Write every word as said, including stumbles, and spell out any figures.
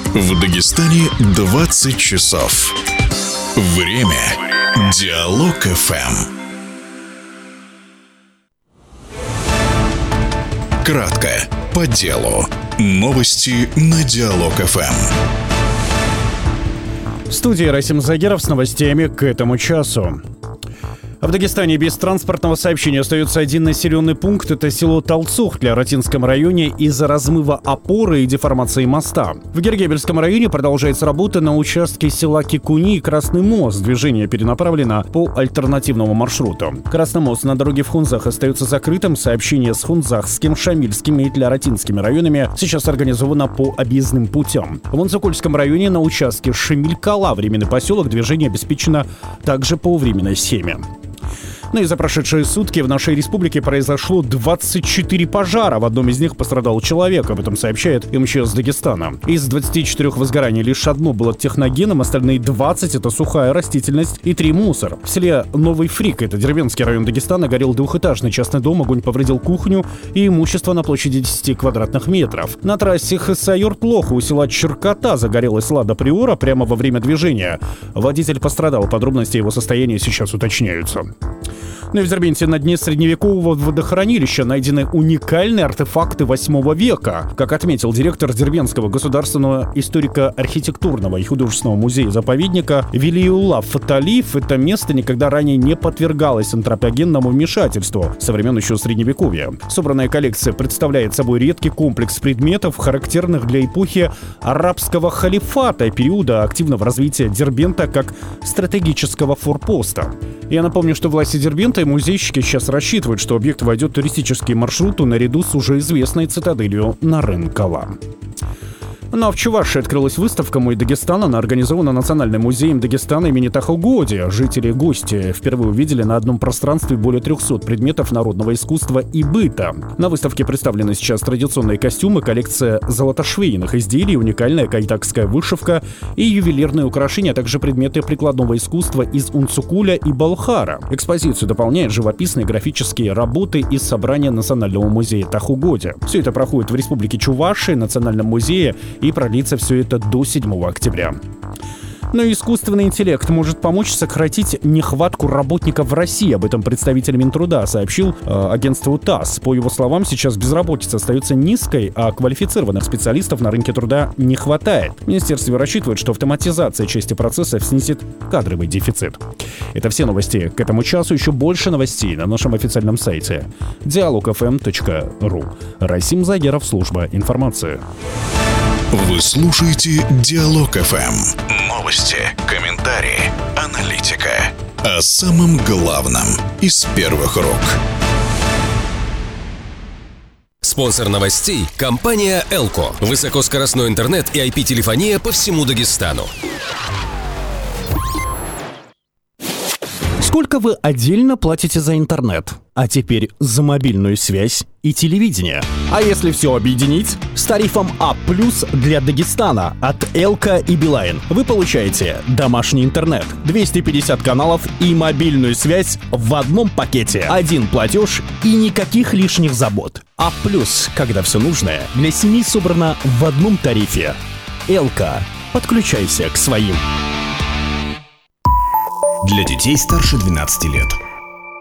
В Дагестане двадцать часов. Время Диалог эф эм. Кратко, по делу. Новости на Диалог эф эм. В студии Расим Загеров с новостями к этому часу. В Дагестане без транспортного сообщения остается один населенный пункт. Это село Талцух в Ратинском районе из-за размыва опоры и деформации моста. В Гергебельском районе продолжается работа на участке села Кикуни и Красный мост. Движение перенаправлено по альтернативному маршруту. Красный мост на дороге в Хунзах остается закрытым. Сообщение с Хунзахским, Шамильским и Тляратинскими районами сейчас организовано по объездным путям. В Онцукольском районе на участке Шемилькала, временный поселок, движение обеспечено также по временной схеме. Ну и за прошедшие сутки в нашей республике произошло двадцать четыре пожара. В одном из них пострадал человек. Об этом сообщает эм че эс Дагестана. Из двадцати четырёх возгораний лишь одно было техногеном, остальные двадцать — это сухая растительность и три — мусор. В селе Новый Фрик, это деревенский район Дагестана, горел двухэтажный частный дом. Огонь повредил кухню и имущество на площади десяти квадратных метров. На трассе Хасаюрт-Лоха у села Черкота загорелась Лада Приора прямо во время движения. Водитель пострадал. Подробности его состояния сейчас уточняются. Ну и в Дербенте на дне средневекового водохранилища найдены уникальные артефакты восьмого века. Как отметил директор Дербентского государственного историко-архитектурного и художественного музея-заповедника Велиулла Фаталиев, это место никогда ранее не подвергалось антропогенному вмешательству со времен еще Средневековья. Собранная коллекция представляет собой редкий комплекс предметов, характерных для эпохи арабского халифата, периода активного развития Дербента как стратегического форпоста. Я напомню, что власти Дербента и музейщики сейчас рассчитывают, что объект войдет в туристические маршруты наряду с уже известной цитаделью Нарын-Кала. Ну а в Чувашии открылась выставка «Мой Дагестан». Она организована Национальным музеем Дагестана имени Тахугоди. Жители и гости впервые увидели на одном пространстве более трехсот предметов народного искусства и быта. На выставке представлены сейчас традиционные костюмы, коллекция золотошвейных изделий, уникальная кайтакская вышивка и ювелирные украшения, а также предметы прикладного искусства из Унцукуля и Балхара. Экспозицию дополняют живописные графические работы из собрания Национального музея Тахугоди. Все это проходит в Республике Чувашия, Национальном музее, и продлится все это до седьмого октября. Но искусственный интеллект может помочь сократить нехватку работников в России. Об этом представитель Минтруда сообщил э, агентству ТАСС. По его словам, сейчас безработица остается низкой, а квалифицированных специалистов на рынке труда не хватает. Министерство рассчитывает, что автоматизация части процессов снизит кадровый дефицит. Это все новости к этому часу. Еще больше новостей на нашем официальном сайте диалог эф эм точка ру. Расим Загеров, служба информации. Вы слушаете Диалог эф эм. Новости, комментарии, аналитика. О самом главном из первых рук. Спонсор новостей – компания «Элко». Высокоскоростной интернет и ай пи-телефония по всему Дагестану. Сколько вы отдельно платите за интернет? А теперь за мобильную связь и телевидение. А если все объединить? С тарифом А плюс для Дагестана от Элко и Билайн вы получаете домашний интернет, двести пятьдесят каналов и мобильную связь в одном пакете. Один платеж и никаких лишних забот. А плюс, когда все нужное для семьи собрано в одном тарифе. Элко. Подключайся к своим. Для детей старше двенадцати лет.